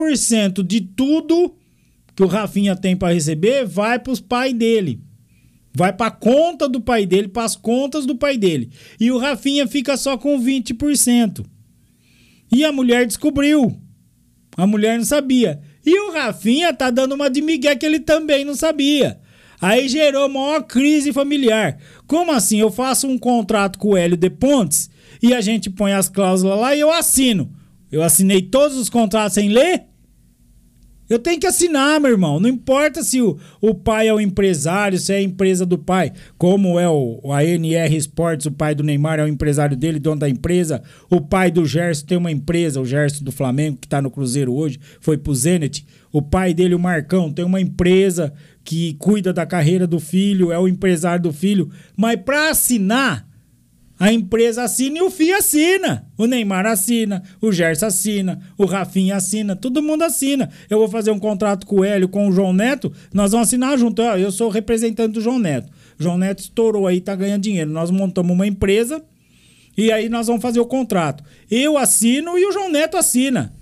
90% de tudo que o Rafinha tem para receber vai para os pais dele. Vai para a conta do pai dele, para as contas do pai dele. E o Rafinha fica só com 20%. E a mulher descobriu. A mulher não sabia. E o Rafinha tá dando uma de migué que ele também não sabia. Aí gerou maior crise familiar. Como assim? Eu faço um contrato com o Hélio de Pontes e a gente põe as cláusulas lá e eu assino. Eu assinei todos os contratos sem ler? Eu tenho que assinar, meu irmão. Não importa se o pai é o empresário, se é a empresa do pai. Como é a NR Sports, o pai do Neymar é o empresário dele, dono da empresa. O pai do Gerson tem uma empresa, o Gerson do Flamengo, que tá no Cruzeiro hoje, foi pro Zenit. O pai dele, o Marcão, tem uma empresa que cuida da carreira do filho, é o empresário do filho. Mas pra assinar, a empresa assina e o filho assina. O Neymar assina, o Gerson assina, o Rafinha assina, todo mundo assina. Eu vou fazer um contrato com o Hélio, com o João Neto, nós vamos assinar junto. Eu sou o representante do João Neto. O João Neto estourou aí, tá ganhando dinheiro. Nós montamos uma empresa e aí nós vamos fazer o contrato. Eu assino e o João Neto assina.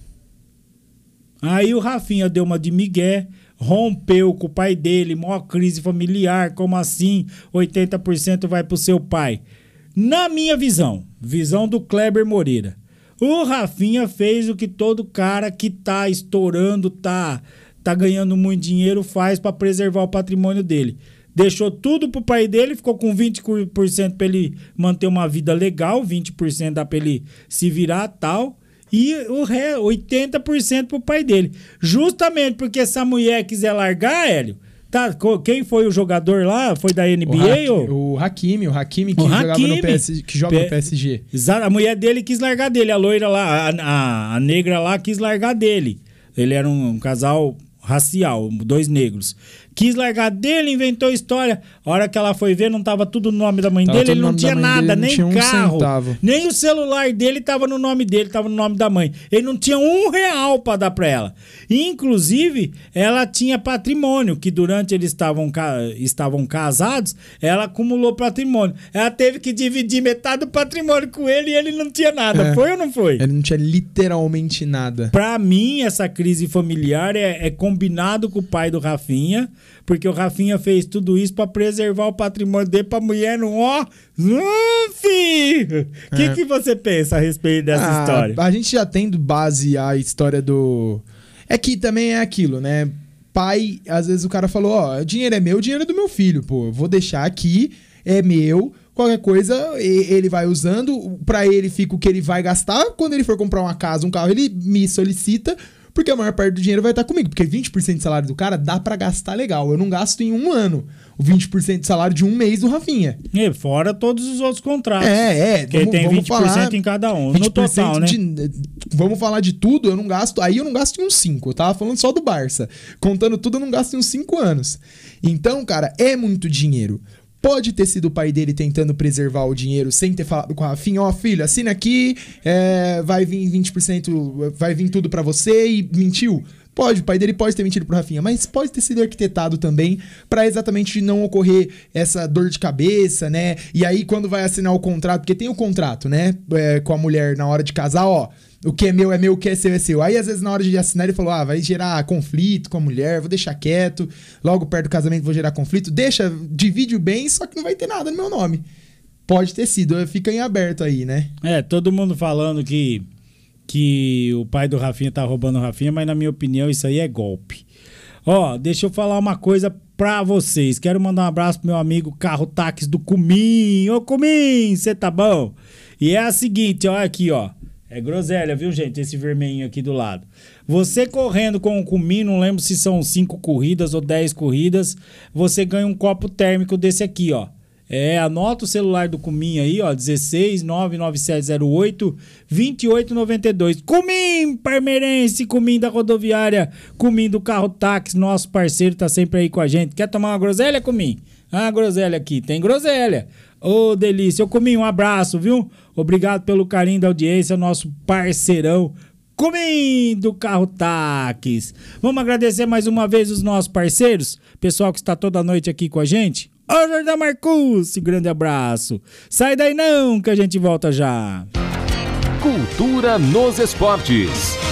Aí o Rafinha deu uma de migué, rompeu com o pai dele, maior crise familiar, como assim? 80% vai pro seu pai. Na minha visão do Kleber Moreira, o Rafinha fez o que todo cara que tá estourando, tá ganhando muito dinheiro faz para preservar o patrimônio dele. Deixou tudo pro pai dele, ficou com 20% para ele manter uma vida legal, 20% dá para ele se virar tal, e o 80% pro pai dele. Justamente porque essa mulher quiser largar, Hélio, tá, quem foi o jogador lá? Foi da NBA? O Hakimi que jogava no PSG, que joga no PSG. Exato, a mulher dele quis largar dele, a loira lá, a negra lá quis largar dele. Ele era um casal racial, 2 negros. Quis largar dele, inventou história. A hora que ela foi ver, não tava tudo no nome da mãe dele, ele não tinha nada, nem carro, nem o celular dele tava no nome dele, tava no nome da mãe. Ele não tinha R$1 pra dar pra ela. Inclusive, ela tinha patrimônio, que durante eles estavam casados, ela acumulou patrimônio. Ela teve que dividir metade do patrimônio com ele e ele não tinha nada. Foi ou não foi? Ele não tinha literalmente nada. Pra mim, essa crise familiar é combinado com o pai do Rafinha, porque o Rafinha fez tudo isso pra preservar o patrimônio dele, pra mulher não, filho! O que você pensa a respeito dessa história? A gente já tendo base a história do... É que também é aquilo, né? Pai, às vezes o cara falou, o dinheiro é meu, o dinheiro é do meu filho, pô. Eu vou deixar aqui, é meu, qualquer coisa ele vai usando, pra ele fica o que ele vai gastar. Quando ele for comprar uma casa, um carro, ele me solicita, porque a maior parte do dinheiro vai estar comigo. Porque 20% do salário do cara dá pra gastar legal. Eu não gasto em um ano o 20% do salário de um mês do Rafinha. E fora todos os outros contratos. Que tem 20% em cada um. No total, né? Vamos falar de tudo, eu não gasto em uns 5. Eu tava falando só do Barça. Contando tudo, eu não gasto em uns 5 anos. Então, cara, é muito dinheiro. Pode ter sido o pai dele tentando preservar o dinheiro sem ter falado com a Rafinha, filho, assina aqui, vai vir 20%, vai vir tudo pra você, e mentiu. Pode, o pai dele pode ter mentido pro Rafinha, mas pode ter sido arquitetado também pra exatamente não ocorrer essa dor de cabeça, né? E aí quando vai assinar o contrato, porque tem o contrato, né, com a mulher na hora de casar, o que é meu, o que é seu é seu. Aí, às vezes, na hora de assinar, ele falou, vai gerar conflito com a mulher, vou deixar quieto, logo perto do casamento vou gerar conflito, divide o bem, só que não vai ter nada no meu nome. Pode ter sido, fica em aberto aí, né? Todo mundo falando que o pai do Rafinha tá roubando o Rafinha, mas na minha opinião isso aí é golpe. Deixa eu falar uma coisa pra vocês. Quero mandar um abraço pro meu amigo Carro Táxi do Cumim. Ô Cumim, você tá bom? E é a seguinte, olha aqui, é groselha, viu, gente? Esse vermelhinho aqui do lado. Você correndo com o Cumim, não lembro se são 5 corridas ou 10 corridas, você ganha um copo térmico desse aqui, anota o celular do Cumim aí, 16 99708 2892. Cumim Parmeirense, Cumim da rodoviária, Cumim do Carro Táxi, nosso parceiro, tá sempre aí com a gente. Quer tomar uma groselha, Cumim? Groselha aqui, tem groselha. Delícia. Cumim, um abraço, viu? Obrigado pelo carinho da audiência, nosso parceirão Cumim do Carro Táxi. Vamos agradecer mais uma vez os nossos parceiros, pessoal que está toda noite aqui com a gente. Ô, Jordão Marcucci, grande abraço. Sai daí não, que a gente volta já. Cultura nos esportes.